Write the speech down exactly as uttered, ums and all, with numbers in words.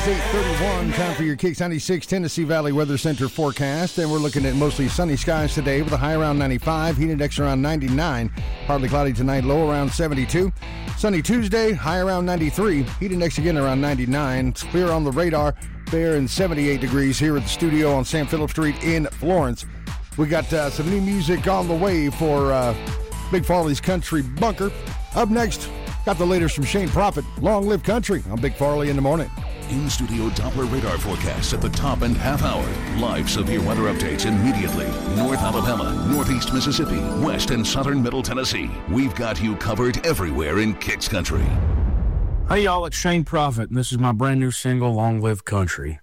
is eight thirty-one. Time for your Kicks ninety-six Tennessee Valley Weather Center forecast. And we're looking at mostly sunny skies today with a high around ninety-five, heat index around ninety-nine. Partly cloudy tonight, low around seventy-two. Sunny Tuesday, high around ninety-three, heat index again around ninety-nine. It's clear on the radar there in seventy-eight degrees here at the studio on Sam Phillips Street in Florence. We got uh, some new music on the way for uh, Big Farley's Country Bunker. Up next, got the latest from Shane Prophet. Long live country on Big Farley in the morning. In-studio Doppler radar forecast at the top and half hour. Live severe weather updates immediately. North Alabama, Northeast Mississippi, West and Southern Middle Tennessee. We've got you covered everywhere in Kicks Country. Hey y'all, it's Shane Prophet, and this is my brand new single, Long Live Country.